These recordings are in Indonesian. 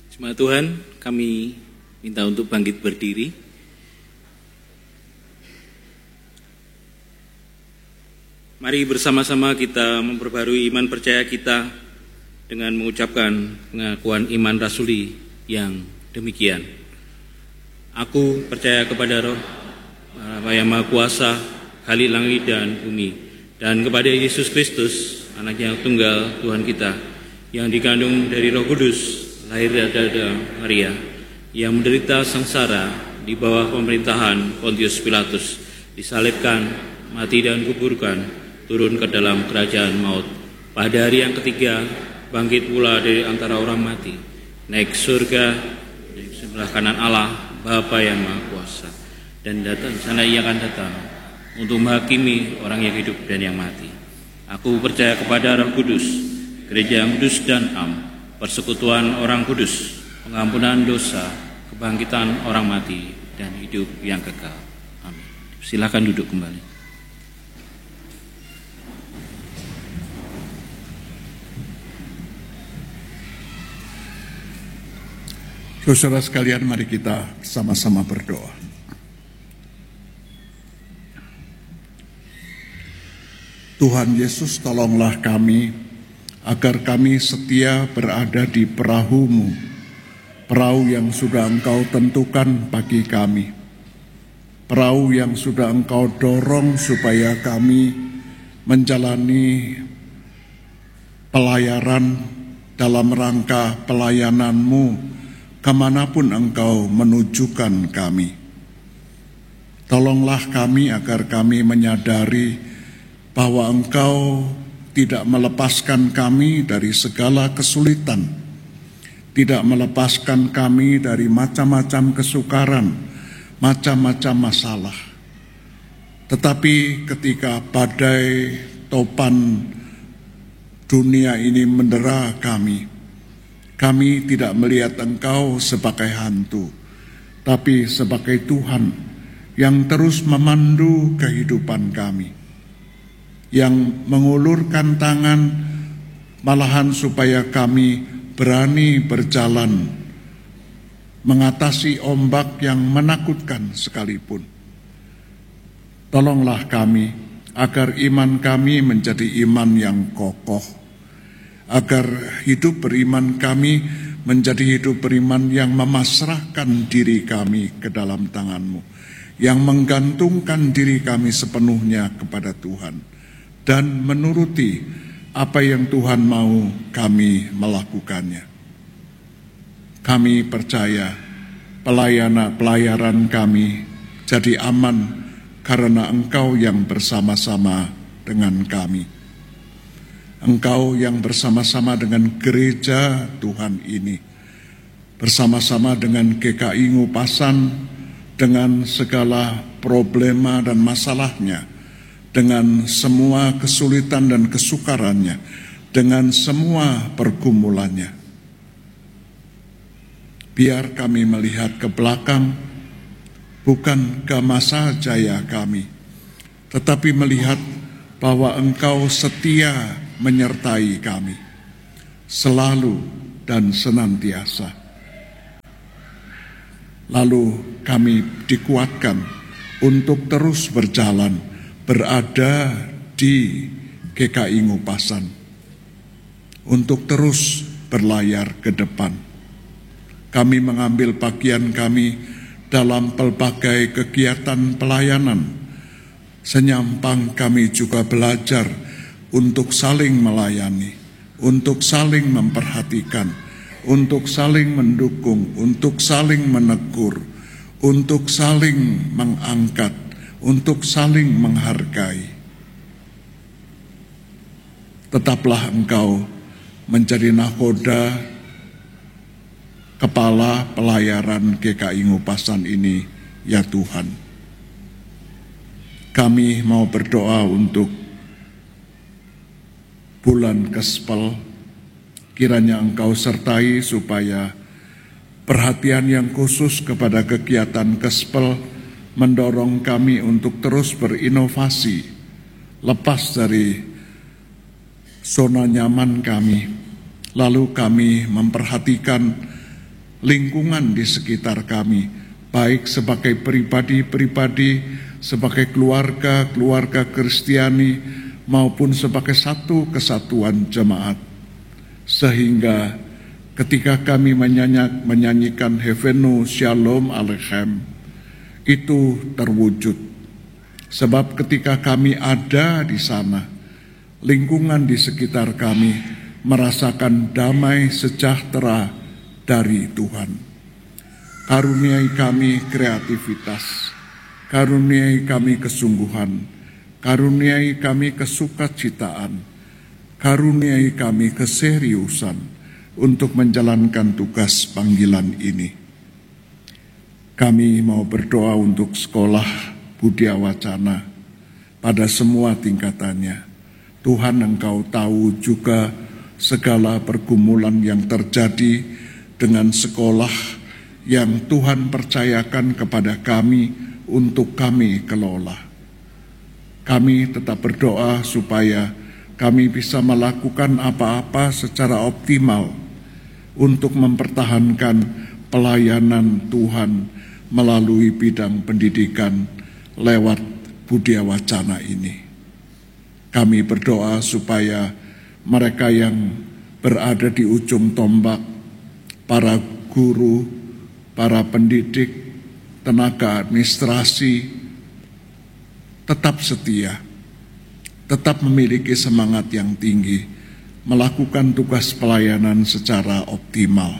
Jemaat Tuhan, kami minta untuk bangkit berdiri. Mari bersama-sama kita memperbarui iman percaya kita dengan mengucapkan pengakuan iman rasuli yang demikian. Aku percaya kepada Roh Allah yang Maha Kuasa, Khalik langit dan bumi, dan kepada Yesus Kristus, Anak yang tunggal Tuhan kita, yang dikandung dari Roh Kudus, lahir dari Maria, yang menderita sengsara di bawah pemerintahan Pontius Pilatus, disalibkan, mati dan kuburkan, turun ke dalam kerajaan maut. Pada hari yang ketiga, bangkit pula dari antara orang mati, naik surga di sebelah kanan Allah, Bapa yang Maha Kuasa, dan datang sana ia akan datang untuk menghakimi orang yang hidup dan yang mati. Aku percaya kepada Roh Kudus, gereja yang kudus dan am, persekutuan orang kudus, pengampunan dosa, kebangkitan orang mati, dan hidup yang kekal. Amin. Silakan duduk kembali. Saudara sekalian, mari kita sama-sama berdoa. Tuhan Yesus, tolonglah kami agar kami setia berada di perahu-Mu, perahu yang sudah Engkau tentukan bagi kami, perahu yang sudah Engkau dorong supaya kami menjalani pelayaran dalam rangka pelayanan-Mu kemanapun Engkau menujukan kami. Tolonglah kami agar kami menyadari bahwa Engkau tidak melepaskan kami dari segala kesulitan, tidak melepaskan kami dari macam-macam kesukaran, macam-macam masalah. Tetapi ketika badai topan dunia ini mendera kami tidak melihat Engkau sebagai hantu, tapi sebagai Tuhan yang terus memandu kehidupan kami, yang mengulurkan tangan malahan supaya kami berani berjalan mengatasi ombak yang menakutkan sekalipun. Tolonglah kami agar iman kami menjadi iman yang kokoh, agar hidup beriman kami menjadi hidup beriman yang memasrahkan diri kami ke dalam tangan-Mu, yang menggantungkan diri kami sepenuhnya kepada Tuhan, dan menuruti apa yang Tuhan mau kami melakukannya. Kami percaya pelayaran kami jadi aman karena Engkau yang bersama-sama dengan kami. Engkau yang bersama-sama dengan gereja Tuhan ini, bersama-sama dengan GKI Ngupasan, dengan segala problema dan masalahnya, dengan semua kesulitan dan kesukarannya, dengan semua pergumulannya. Biar kami melihat ke belakang, bukan ke masa jaya kami, tetapi melihat bahwa Engkau setia menyertai kami, selalu dan senantiasa. Lalu kami dikuatkan untuk terus berjalan, berada di GKI Ngupasan, untuk terus berlayar ke depan. Kami mengambil bagian kami dalam pelbagai kegiatan pelayanan. Senyampang kami juga belajar untuk saling melayani, untuk saling memperhatikan, untuk saling mendukung, untuk saling menegur, untuk saling mengangkat, untuk saling menghargai. Tetaplah Engkau menjadi nahoda kepala pelayaran GKI Ngupasan ini, ya Tuhan. Kami mau berdoa untuk bulan Kespel, kiranya Engkau sertai supaya perhatian yang khusus kepada kegiatan Kespel mendorong kami untuk terus berinovasi, lepas dari zona nyaman kami, lalu kami memperhatikan lingkungan di sekitar kami, baik sebagai pribadi-pribadi, sebagai keluarga Kristiani, maupun sebagai satu kesatuan jemaat. Sehingga ketika kami menyanyikan Hevenu Shalom Aleichem, itu terwujud. Sebab ketika kami ada di sana, lingkungan di sekitar kami merasakan damai sejahtera dari Tuhan. Karuniai kami kreativitas, karuniai kami kesungguhan, karuniai kami kesukacitaan, karuniai kami keseriusan untuk menjalankan tugas panggilan ini. Kami mau berdoa untuk sekolah Budia Wacana pada semua tingkatannya. Tuhan, Engkau tahu juga segala pergumulan yang terjadi dengan sekolah yang Tuhan percayakan kepada kami untuk kami kelola. Kami tetap berdoa supaya kami bisa melakukan apa-apa secara optimal untuk mempertahankan pelayanan Tuhan melalui bidang pendidikan lewat Budia Wacana ini. Kami berdoa supaya mereka yang berada di ujung tombak, para guru, para pendidik, tenaga administrasi, tetap setia, tetap memiliki semangat yang tinggi, melakukan tugas pelayanan secara optimal.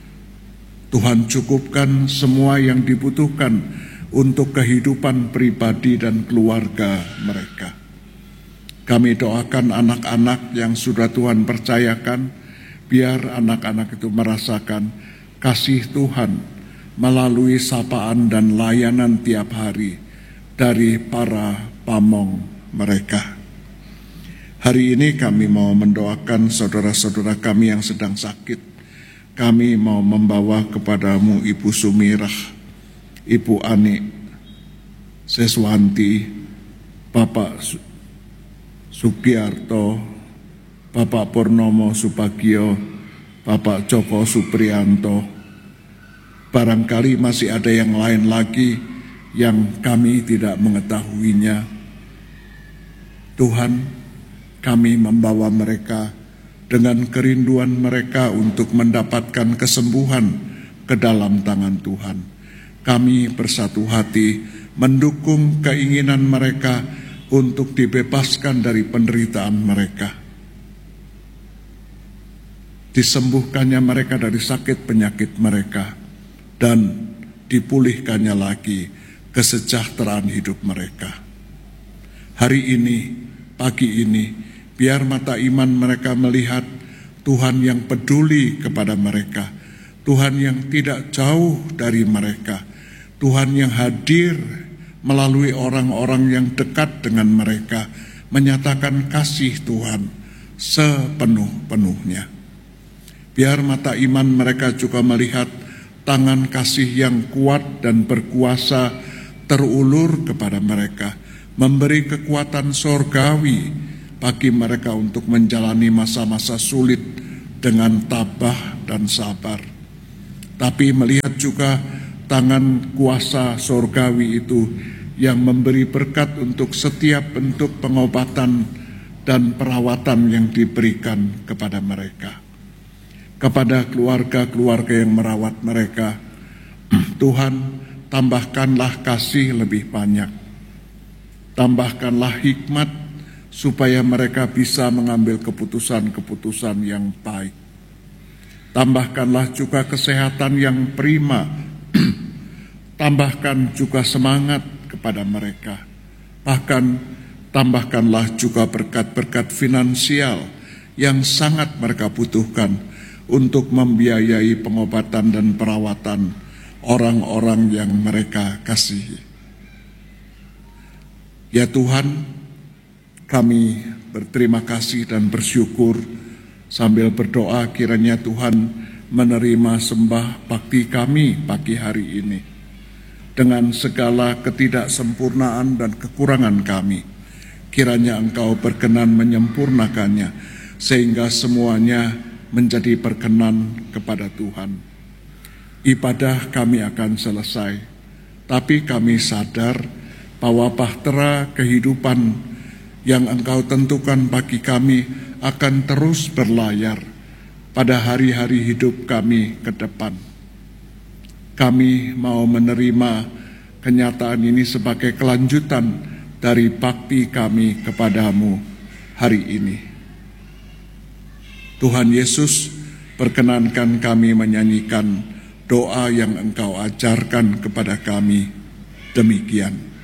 Tuhan cukupkan semua yang dibutuhkan untuk kehidupan pribadi dan keluarga mereka. Kami doakan anak-anak yang sudah Tuhan percayakan, biar anak-anak itu merasakan kasih Tuhan melalui sapaan dan layanan tiap hari dari para pamong mereka. Hari ini kami mau mendoakan saudara-saudara kami yang sedang sakit. Kami mau membawa kepadamu Ibu Sumirah, Ibu Ani Seswanti, Bapak Sugiarto, Bapak Purnomo Subagio, Bapak Joko Supriyanto. Barangkali masih ada yang lain lagi yang kami tidak mengetahuinya. Tuhan, kami membawa mereka dengan kerinduan mereka untuk mendapatkan kesembuhan ke dalam tangan Tuhan. Kami bersatu hati mendukung keinginan mereka untuk dibebaskan dari penderitaan mereka. Disembuhkannya mereka dari sakit penyakit mereka dan dipulihkannya lagi kesejahteraan hidup mereka. Hari ini, pagi ini, biar mata iman mereka melihat Tuhan yang peduli kepada mereka, Tuhan yang tidak jauh dari mereka, Tuhan yang hadir melalui orang-orang yang dekat dengan mereka, menyatakan kasih Tuhan sepenuh-penuhnya. Biar mata iman mereka juga melihat tangan kasih yang kuat dan berkuasa terulur kepada mereka, memberi kekuatan sorgawi bagi mereka untuk menjalani masa-masa sulit dengan tabah dan sabar. Tapi melihat juga tangan kuasa sorgawi itu yang memberi berkat untuk setiap bentuk pengobatan dan perawatan yang diberikan kepada mereka. Kepada keluarga-keluarga yang merawat mereka, Tuhan, tambahkanlah kasih lebih banyak. Tambahkanlah hikmat supaya mereka bisa mengambil keputusan-keputusan yang baik. Tambahkanlah juga kesehatan yang prima. Tambahkan juga semangat kepada mereka. Bahkan tambahkanlah juga berkat-berkat finansial yang sangat mereka butuhkan untuk membiayai pengobatan dan perawatan orang-orang yang mereka kasihi. Ya Tuhan, kami berterima kasih dan bersyukur sambil berdoa kiranya Tuhan menerima sembah bakti kami pagi hari ini. Dengan segala ketidaksempurnaan dan kekurangan kami, kiranya Engkau berkenan menyempurnakannya, sehingga semuanya menjadi berkenan kepada Tuhan. ibadah kami akan selesai. Tapi kami sadar bahwa bahtera kehidupan yang Engkau tentukan bagi kami akan terus berlayar pada hari-hari hidup kami ke depan. Kami mau menerima kenyataan ini sebagai kelanjutan dari bakti kami kepadamu hari ini. Tuhan Yesus, perkenankan kami menyanyikan doa yang Engkau ajarkan kepada kami. Demikian.